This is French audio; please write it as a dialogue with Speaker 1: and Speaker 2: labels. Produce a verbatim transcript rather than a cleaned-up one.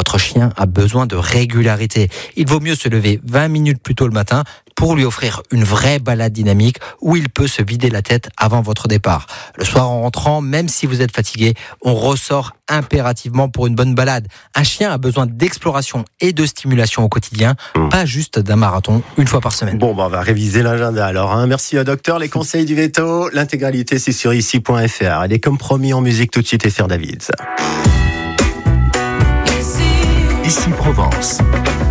Speaker 1: Votre chien a besoin de régularité. Il vaut mieux se lever vingt minutes plus tôt le matin pour lui offrir une vraie balade dynamique où il peut se vider la tête avant votre départ. Le soir en rentrant, même si vous êtes fatigué, on ressort impérativement pour une bonne balade. Un chien a besoin d'exploration et de stimulation au quotidien, mmh. pas juste d'un marathon une fois par semaine.
Speaker 2: Bon, bah on va réviser l'agenda alors. Hein. Merci au docteur. Les conseils du veto, l'intégralité c'est sur ici point f r. Elle est comme promis en musique tout de suite et faire David.
Speaker 3: Ici Provence.